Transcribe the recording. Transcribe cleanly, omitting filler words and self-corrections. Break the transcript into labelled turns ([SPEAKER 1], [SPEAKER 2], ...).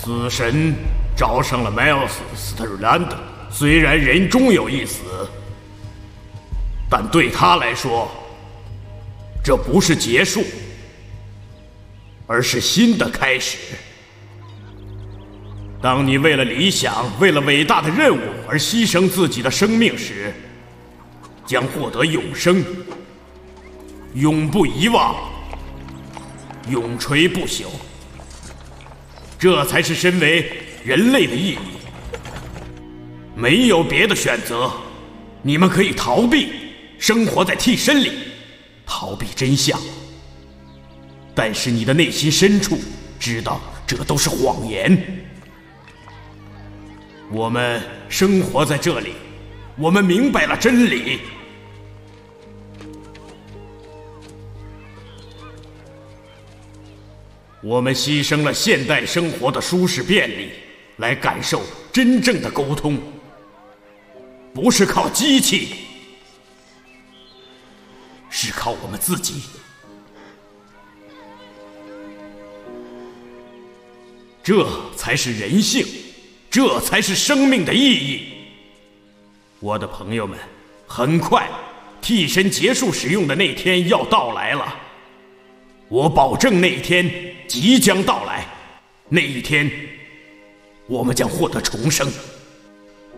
[SPEAKER 1] 死神找上了迈尔斯·斯特鲁兰德，虽然人终有一死，但对他来说，这不是结束，而是新的开始。当你为了理想，为了伟大的任务而牺牲自己的生命时，将获得永生，永不遗忘，永垂不朽。这才是身为人类的意义。没有别的选择，你们可以逃避，生活在替身里，逃避真相。但是你的内心深处知道，这都是谎言。我们生活在这里，我们明白了真理。我们牺牲了现代生活的舒适便利，来感受真正的沟通，不是靠机器，是靠我们自己。这才是人性，这才是生命的意义。我的朋友们，很快，替身结束使用的那天要到来了。我保证那一天即将到来，那一天，我们将获得重生。